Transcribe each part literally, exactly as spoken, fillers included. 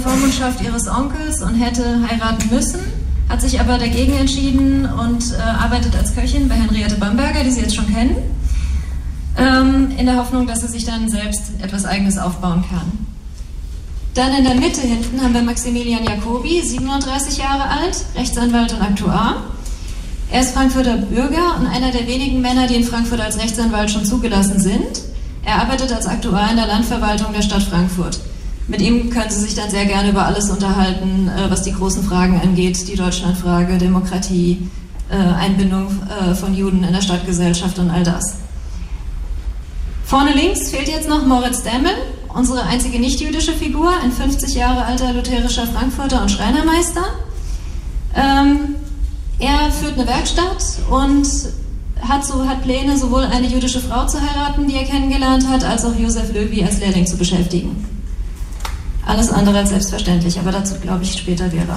Vormundschaft ihres Onkels und hätte heiraten müssen, hat sich aber dagegen entschieden und äh, arbeitet als Köchin bei Henriette Bamberger, die Sie jetzt schon kennen, ähm, in der Hoffnung, dass sie sich dann selbst etwas Eigenes aufbauen kann. Dann in der Mitte hinten haben wir Maximilian Jacobi, siebenunddreißig Jahre alt, Rechtsanwalt und Aktuar. Er ist Frankfurter Bürger und einer der wenigen Männer, die in Frankfurt als Rechtsanwalt schon zugelassen sind. Er arbeitet als Aktuar in der Landverwaltung der Stadt Frankfurt. Mit ihm können Sie sich dann sehr gerne über alles unterhalten, was die großen Fragen angeht, die Deutschlandfrage, Demokratie, Einbindung von Juden in der Stadtgesellschaft und all das. Vorne links fehlt jetzt noch Moritz Demmel, unsere einzige nicht-jüdische Figur, ein fünfzig Jahre alter lutherischer Frankfurter und Schreinermeister. Ähm, er führt eine Werkstatt und hat, so, hat Pläne, sowohl eine jüdische Frau zu heiraten, die er kennengelernt hat, als auch Josef Löwy als Lehrling zu beschäftigen. Alles andere als selbstverständlich, aber dazu glaube ich später mehr.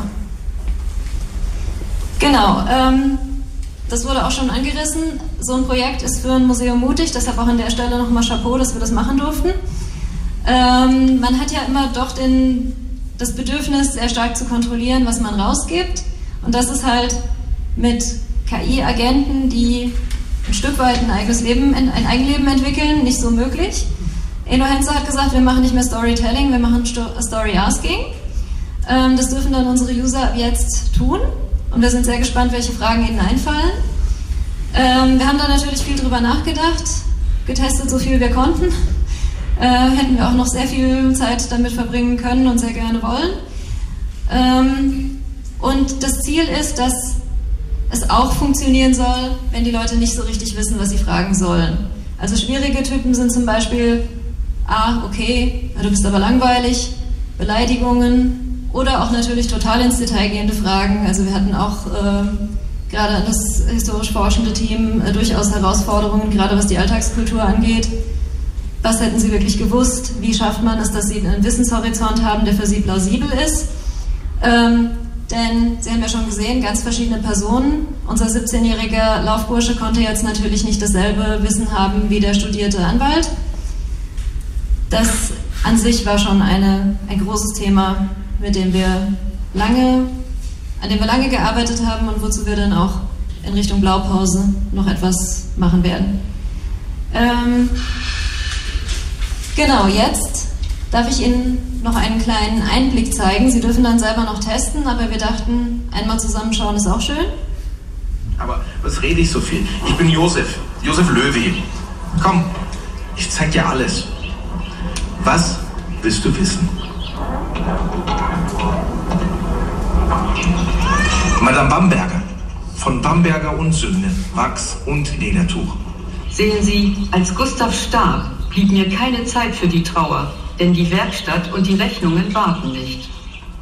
Genau, ähm, das wurde auch schon angerissen. So ein Projekt ist für ein Museum mutig, deshalb auch an der Stelle nochmal Chapeau, dass wir das machen durften. Ähm, man hat ja immer doch den, das Bedürfnis, sehr stark zu kontrollieren, was man rausgibt. Und das ist halt mit K I-Agenten, die ein Stück weit ein eigenes Leben, ein Eigenleben entwickeln, nicht so möglich. Elo Henze hat gesagt, wir machen nicht mehr Storytelling, wir machen Story Asking. Ähm, das dürfen dann unsere User ab jetzt tun. Und wir sind sehr gespannt, welche Fragen ihnen einfallen. Ähm, wir haben da natürlich viel drüber nachgedacht, getestet, so viel wir konnten. Äh, hätten wir auch noch sehr viel Zeit damit verbringen können und sehr gerne wollen. Ähm, und das Ziel ist, dass es auch funktionieren soll, wenn die Leute nicht so richtig wissen, was sie fragen sollen. Also schwierige Typen sind zum Beispiel, ah, okay, du bist aber langweilig, Beleidigungen oder auch natürlich total ins Detail gehende Fragen. Also wir hatten auch äh, gerade das historisch forschende Team äh, durchaus Herausforderungen, gerade was die Alltagskultur angeht. Was hätten Sie wirklich gewusst? Wie schafft man es, dass Sie einen Wissenshorizont haben, der für Sie plausibel ist? Ähm, denn Sie haben ja schon gesehen, ganz verschiedene Personen. Unser siebzehnjähriger Laufbursche konnte jetzt natürlich nicht dasselbe Wissen haben wie der studierte Anwalt. Das an sich war schon eine, ein großes Thema, mit dem wir lange, an dem wir lange gearbeitet haben und wozu wir dann auch in Richtung Blaupause noch etwas machen werden. Ähm, Genau, jetzt darf ich Ihnen noch einen kleinen Einblick zeigen. Sie dürfen dann selber noch testen, aber wir dachten, einmal zusammenschauen ist auch schön. Aber was rede ich so viel? Ich bin Josef, Josef Löwy. Komm, ich zeig dir alles. Was willst du wissen? Madame Bamberger, von Bamberger und Söhne, Wachs und Ledertuch. Sehen Sie, als Gustav starb, blieb mir keine Zeit für die Trauer, denn die Werkstatt und die Rechnungen warten nicht.